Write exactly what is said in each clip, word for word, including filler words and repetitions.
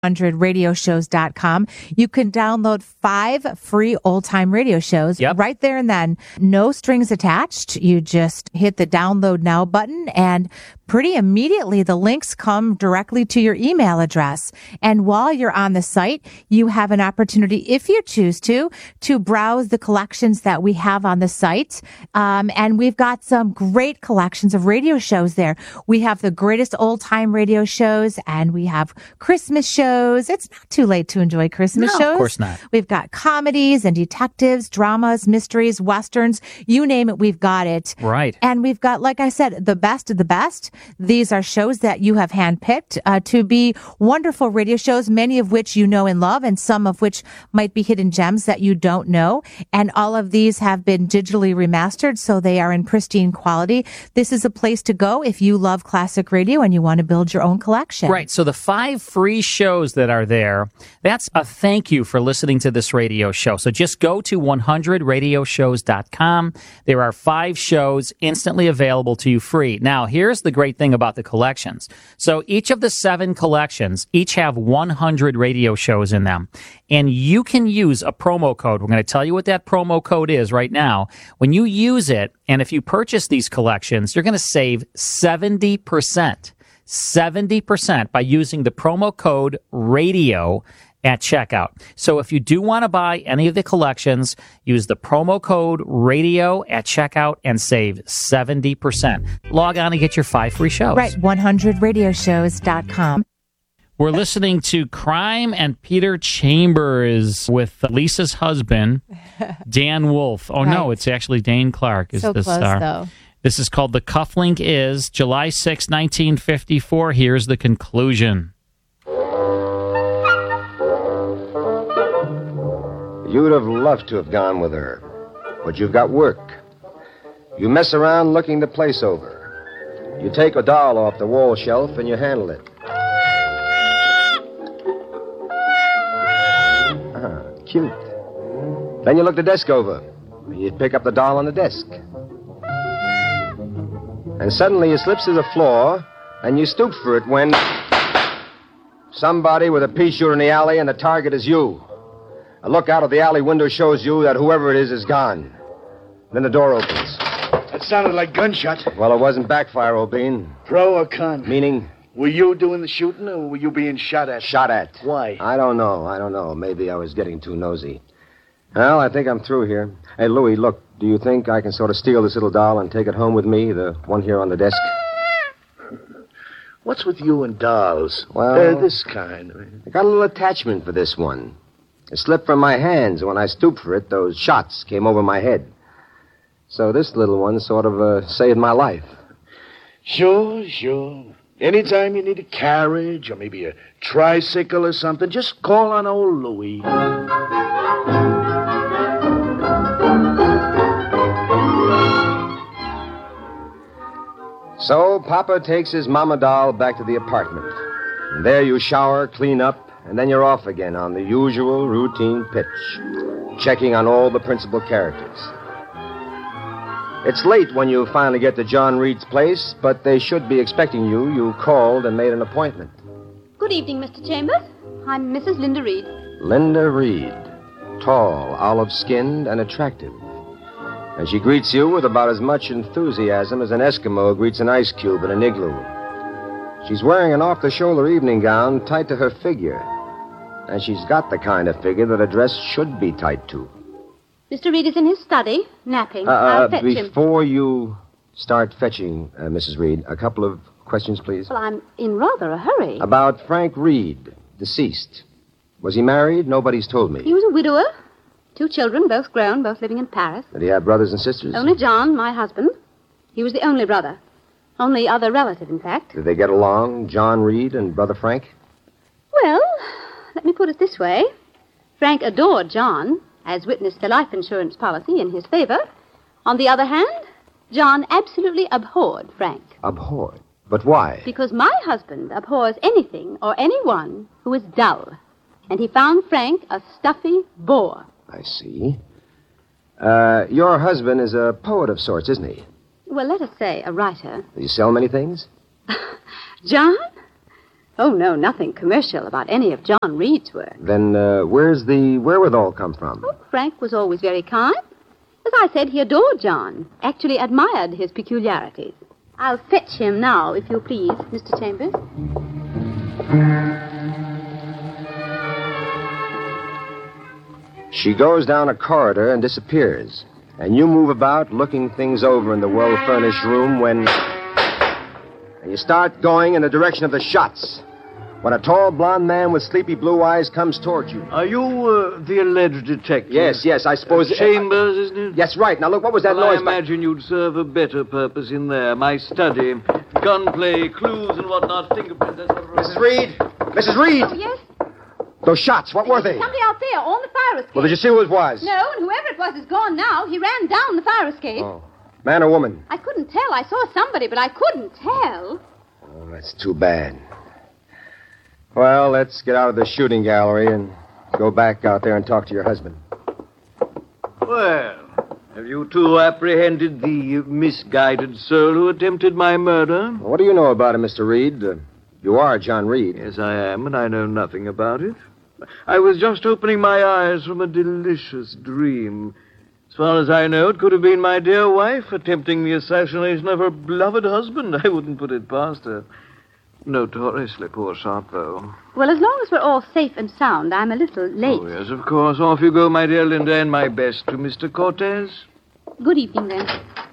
hundred radio shows dot com. You can download five free old-time radio shows Yep. right there and then. No strings attached. You just hit the download now button, and pretty immediately the links come directly to your email address. And while you're on the site, you have an opportunity, if you choose to, to browse the collections that we have on the site. Um, and we've got some great collections of radio shows there. We have the greatest old-time radio shows, and we have Christmas shows. It's not too late to enjoy Christmas No, shows. of course not. We've got comedies and detectives, dramas, mysteries, westerns. You name it, we've got it. Right. And we've got, like I said, the best of the best. These are shows that you have handpicked uh, to be wonderful radio shows, many of which you know and love, and some of which might be hidden gems that you don't know. And all of these have been digitally remastered, so they are in pristine quality. This is a place to go if you love classic radio and you want to build your own collection. Right. So the five free shows that are there, that's a thank you for listening to this radio show. So just go to one hundred radio shows dot com. There are five shows instantly available to you free. Now, here's the great thing about the collections. So each of the seven collections each have one hundred radio shows in them. And you can use a promo code. We're going to tell you what that promo code is right now. When you use it, and if you purchase these collections, you're going to save seventy percent. seventy percent by using the promo code RADIO at checkout. So if you do want to buy any of the collections, use the promo code RADIO at checkout and save seventy percent. Log on and get your five free shows. Right, one hundred radio shows dot com. We're listening to Crime and Peter Chambers with Lisa's husband, Dan Wolfe. Oh, Right. no, it's actually Dane Clark is So the close, star. though. This is called The Cufflink Is, July sixth, nineteen fifty-four. Here's the conclusion. You'd have loved to have gone with her, but you've got work. You mess around looking the place over. You take a doll off the wall shelf and you handle it. Ah, cute. Then you look the desk over. You pick up the doll on the desk. And suddenly you slips to the floor and you stoop for it when somebody with a pea shooter in the alley and the target is you. A look out of the alley window shows you that whoever it is is gone. Then the door opens. That sounded like gunshot. Well, it wasn't backfire, O'Bean. Pro or con? Meaning? Were you doing the shooting or were you being shot at? Shot at. Why? I don't know. I don't know. Maybe I was getting too nosy. Well, I think I'm through here. Hey, Louie, look, do you think I can sort of steal this little doll and take it home with me, the one here on the desk? What's with you and dolls? Well- Uh, this kind. I got a little attachment for this one. It slipped from my hands, and when I stooped for it, those shots came over my head. So this little one sort of uh, saved my life. Sure, sure. Anytime you need a carriage or maybe a tricycle or something, just call on old Louie. So Papa takes his mama doll back to the apartment. And there you shower, clean up, and then you're off again on the usual routine pitch, checking on all the principal characters. It's late when you finally get to John Reed's place, but they should be expecting you. You called and made an appointment. Good evening, Mister Chambers. I'm Missus Linda Reed. Linda Reed, tall, olive-skinned, and attractive. And she greets you with about as much enthusiasm as an Eskimo greets an ice cube in an igloo. She's wearing an off-the-shoulder evening gown tight to her figure. And she's got the kind of figure that a dress should be tight to. Mister Reed is in his study, napping. Uh, I'll uh, fetch him. before you start fetching, uh, Missus Reed, a couple of questions, please. Well, I'm in rather a hurry. About Frank Reed, deceased. Was he married? Nobody's told me. He was a widower. Two children, both grown, both living in Paris. Did he have brothers and sisters? Only John, my husband. He was the only brother. Only other relative, in fact. Did they get along, John Reed and Brother Frank? Well, let me put it this way. Frank adored John, as witnessed the life insurance policy in his favor. On the other hand, John absolutely abhorred Frank. Abhorred? But why? Because my husband abhors anything or anyone who is dull. And he found Frank a stuffy bore. I see. Uh, your husband is a poet of sorts, isn't he? Well, let us say a writer. Does he sell many things? John? Oh, no, nothing commercial about any of John Reed's work. Then uh, where's the wherewithal come from? Oh, Frank was always very kind. As I said, he adored John, actually admired his peculiarities. I'll fetch him now, if you please, Mister Chambers. She goes down a corridor and disappears. And you move about, looking things over in the well-furnished room when... And you start going in the direction of the shots. When a tall, blond man with sleepy blue eyes comes toward you. Are you uh, the alleged detective? Yes, yes, I suppose... Uh, Chambers, isn't it? Yes, right. Now, look, what was that well, noise? I imagine you'd serve a better purpose in there. My study. Gunplay, clues and whatnot, fingerprints, that's what... Missus Reed? Missus Reed! Oh, yes? Those shots, what were they? Somebody out there on the fire escape. Well, did you see who it was? No, and whoever it was is gone now. He ran down the fire escape. Oh. Man or woman? I couldn't tell. I saw somebody, but I couldn't tell. Oh, that's too bad. Well, let's get out of the shooting gallery and go back out there and talk to your husband. Well, have you two apprehended the misguided soul who attempted my murder? What do you know about him, Mister Reed? Uh, you are John Reed. Yes, I am, and I know nothing about it. I was just opening my eyes from a delicious dream. As far as I know, it could have been my dear wife attempting the assassination of her beloved husband. I wouldn't put it past her. Notoriously poor shot, though. Well, as long as we're all safe and sound, I'm a little late. Oh, yes, of course. Off you go, my dear Linda, and my best to Mister Cortez. Good evening, then.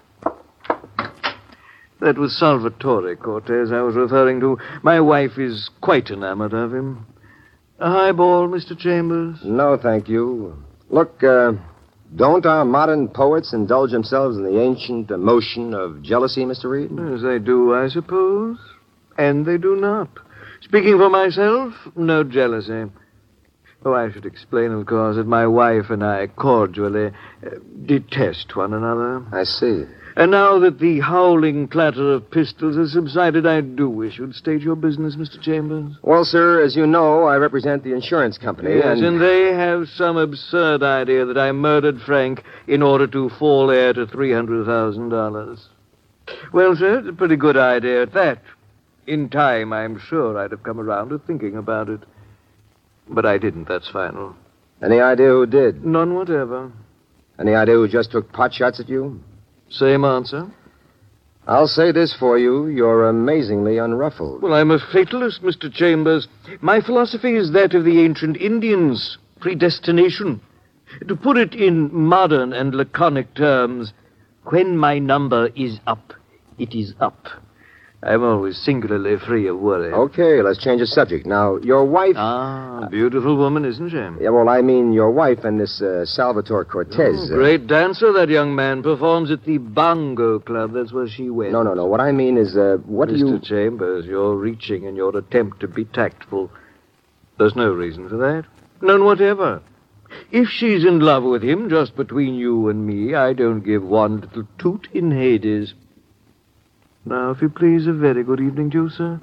That was Salvatore Cortez I was referring to. My wife is quite enamored of him. A highball, Mister Chambers? No, thank you. Look, uh, don't our modern poets indulge themselves in the ancient emotion of jealousy, Mister Reed? As they do, I suppose. And they do not. Speaking for myself, no jealousy. Oh, I should explain, of course, that my wife and I cordially uh, detest one another. I see. And now that the howling clatter of pistols has subsided, I do wish you'd state your business, Mister Chambers. Well, sir, as you know, I represent the insurance company. Yes, and... and they have some absurd idea that I murdered Frank in order to fall heir to three hundred thousand dollars. Well, sir, it's a pretty good idea at that. In time, I'm sure I'd have come around to thinking about it. But I didn't, that's final. Any idea who did? None whatever. Any idea who just took pot shots at you? Same answer. I'll say this for you. You're amazingly unruffled. Well, I'm a fatalist, Mister Chambers. My philosophy is that of the ancient Indians. Predestination. To put it in modern and laconic terms, when my number is up, it is up. I'm always singularly free of worry. Okay, let's change the subject. Now, your wife... Ah, a beautiful woman, isn't she? Yeah, well, I mean your wife and this uh, Salvatore Cortez. Oh, great dancer, that young man. Performs at the Bongo Club. That's where she went. No, no, no. What I mean is, uh, what Mister do you... Chambers, you're reaching in your attempt to be tactful. There's no reason for that. None whatever. If she's in love with him, just between you and me, I don't give one little toot in Hades. Now, if you please, a very good evening to you, sir.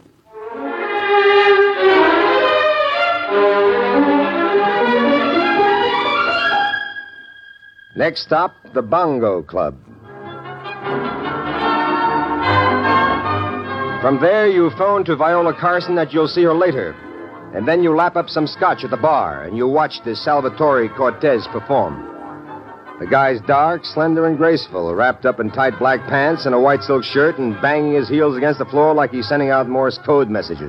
Next stop, the Bongo Club. From there, you phone to Viola Carson that you'll see her later. And then you lap up some scotch at the bar, and you watch the Salvatore Cortez perform. The guy's dark, slender, and graceful, wrapped up in tight black pants and a white silk shirt and banging his heels against the floor like he's sending out Morse code messages.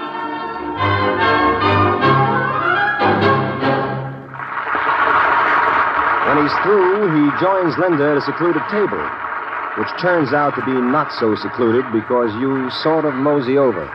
When he's through, he joins Linda at a secluded table, which turns out to be not so secluded because you sort of mosey over.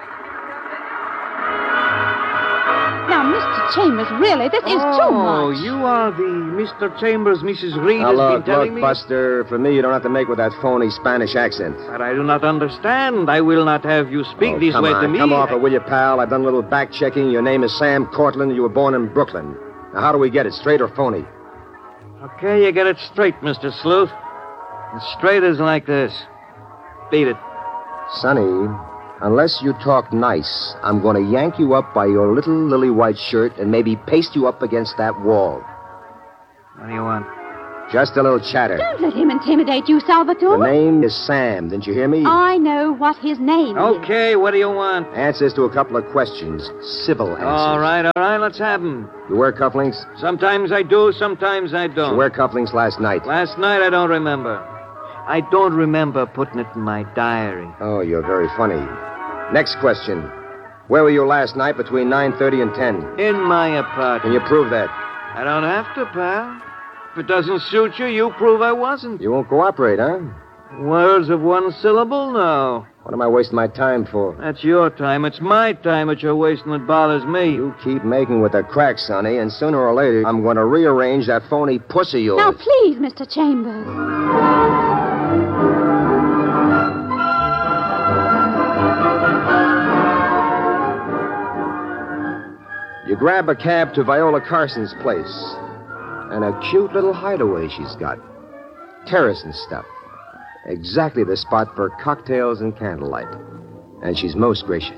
Chambers, really, this is oh, too much. Oh, you are the Mister Chambers Missus Reed now, has look, been telling look, me? Buster, for me, you don't have to make with that phony Spanish accent. But I do not understand. I will not have you speak oh, this come way on. to me. Come off it, will you, pal? I've done a little back-checking. Your name is Sam Cortland, and you were born in Brooklyn. Now, how do we get it, straight or phony? Okay, you get it straight, Mister Sleuth. As straight as like this. Beat it. Sonny, unless you talk nice, I'm going to yank you up by your little lily white shirt and maybe paste you up against that wall. What do you want? Just a little chatter. Don't let him intimidate you, Salvatore. The name is Sam. Didn't you hear me? I know what his name is. Okay, what do you want? Answers to a couple of questions. Civil answers. All right, all right, let's have them. You wear cufflinks? Sometimes I do, sometimes I don't. You wear cufflinks last night? Last night, I don't remember. I don't remember putting it in my diary. Oh, you're very funny. Next question. Where were you last night between nine thirty and ten? In my apartment. Can you prove that? I don't have to, pal. If it doesn't suit you, you prove I wasn't. You won't cooperate, huh? Words of one syllable? No. What am I wasting my time for? That's your time. It's my time that you're wasting that bothers me. You keep making with the crack, Sonny, and sooner or later, I'm going to rearrange that phony puss of yours. Now, please, Mister Chambers. You grab a cab to Viola Carson's place. And a cute little hideaway she's got. Terrace and stuff. Exactly the spot for cocktails and candlelight. And she's most gracious.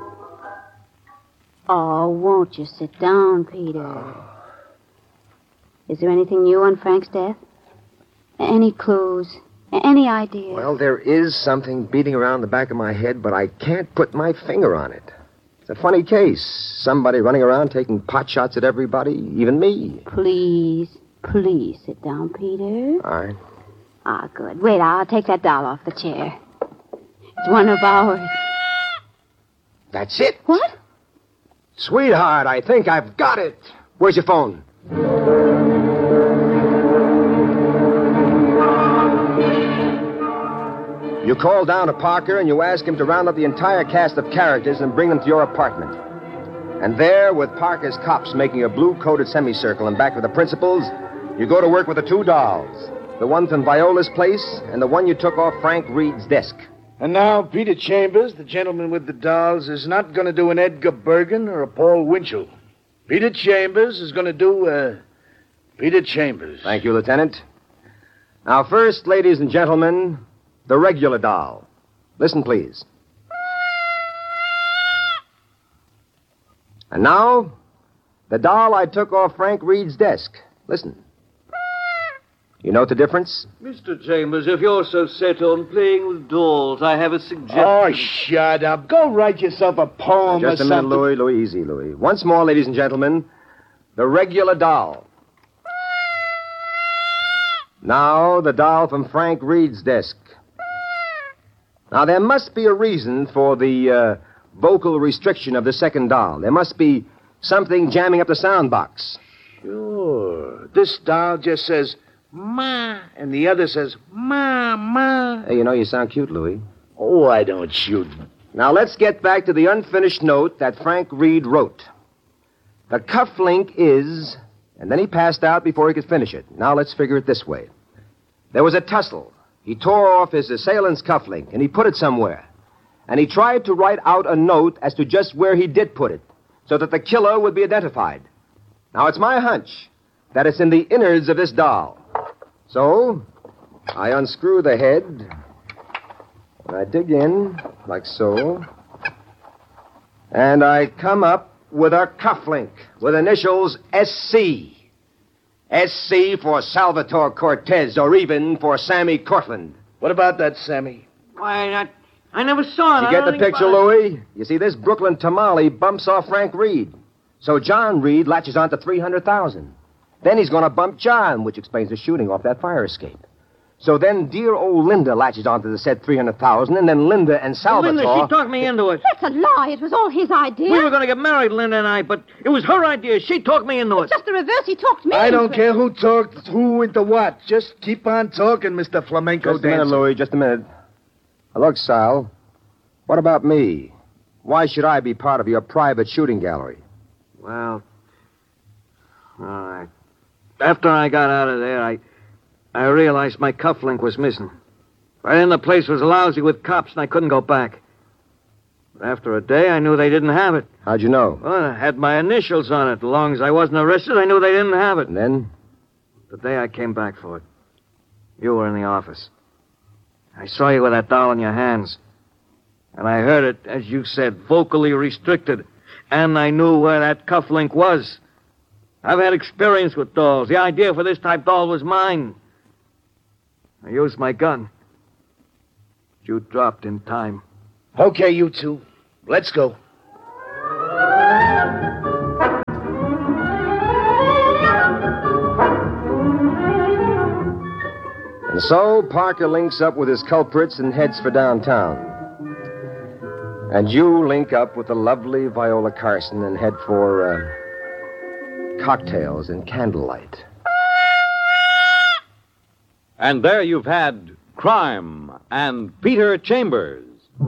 Oh, won't you sit down, Peter? Is there anything new on Frank's death? Any clues? Any ideas? Well, there is something beating around the back of my head, but I can't put my finger on it. It's a funny case. Somebody running around taking pot shots at everybody, even me. Please, please sit down, Peter. All right. Ah, good. Wait, I'll take that doll off the chair. It's one of ours. That's it. What? Sweetheart, I think I've got it. Where's your phone? You call down to Parker and you ask him to round up the entire cast of characters and bring them to your apartment. And there, with Parker's cops making a blue-coated semicircle in back of the principals, you go to work with the two dolls. The one from Viola's place and the one you took off Frank Reed's desk. And now, Peter Chambers, the gentleman with the dolls, is not going to do an Edgar Bergen or a Paul Winchell. Peter Chambers is going to do, uh, Peter Chambers. Thank you, Lieutenant. Now, first, ladies and gentlemen, the regular doll. Listen, please. And now, the doll I took off Frank Reed's desk. Listen. You know the difference? Mister Chambers, if you're so set on playing with dolls, I have a suggestion. Oh, shut up. Go write yourself a poem Just or a minute, something. Louis. Louis, easy, Louis. Once more, ladies and gentlemen, the regular doll. Now, the doll from Frank Reed's desk. Now, there must be a reason for the uh, vocal restriction of the second doll. There must be something jamming up the sound box. Sure. This doll just says, Ma, and the other says, Ma, Ma. Hey, you know, you sound cute, Louis. Oh, I don't shoot. Now, let's get back to the unfinished note that Frank Reed wrote. The cufflink is... And then he passed out before he could finish it. Now, let's figure it this way. There was a tussle. He tore off his assailant's cufflink, and he put it somewhere. And he tried to write out a note as to just where he did put it, so that the killer would be identified. Now, it's my hunch that it's in the innards of this doll. So, I unscrew the head, and I dig in, like so, and I come up with a cufflink with initials S C. S C for Salvatore Cortez, or even for Sammy Cortland. What about that, Sammy? Why, I, I never saw it. You I get don't the think picture, about it. Louis? You see, this Brooklyn tamale bumps off Frank Reed. So John Reed latches on to three hundred thousand dollars. Then he's going to bump John, which explains the shooting off that fire escape. So then dear old Linda latches onto the said three hundred thousand dollars, and then Linda and Salvatore... Linda, she talked me into it. That's a lie. It was all his idea. We were going to get married, Linda and I, but it was her idea. She talked me into it. Just the reverse. He talked me. I into don't it. care who talked who into what. Just keep on talking, Mister Flamenco Just a minute, dancer. Louis, just a minute. Now, look, Sal, what about me? Why should I be part of your private shooting gallery? Well, all right. After I got out of there, I I realized my cufflink was missing. Right then, the place was lousy with cops, and I couldn't go back. But after a day, I knew they didn't have it. How'd you know? Well, I had my initials on it. As long as I wasn't arrested, I knew they didn't have it. And then? The day I came back for it, you were in the office. I saw you with that doll in your hands. And I heard it, as you said, vocally restricted. And I knew where that cufflink was. I've had experience with dolls. The idea for this type doll was mine. I used my gun. You dropped in time. Okay, you two. Let's go. And so Parker links up with his culprits and heads for downtown. And you link up with the lovely Viola Carson and head for uh, cocktails and candlelight. And there you've had Crime and Peter Chambers.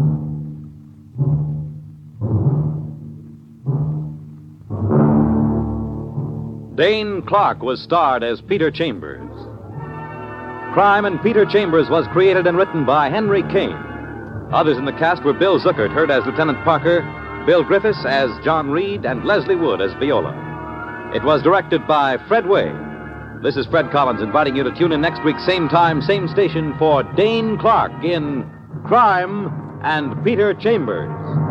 Dane Clark was starred as Peter Chambers. Crime and Peter Chambers was created and written by Henry Kane. Others in the cast were Bill Zuckert, heard as Lieutenant Parker, Bill Griffiths as John Reed, and Leslie Wood as Viola. It was directed by Fred Way. This is Fred Collins inviting you to tune in next week, same time, same station, for Dane Clark in Crime and Peter Chambers.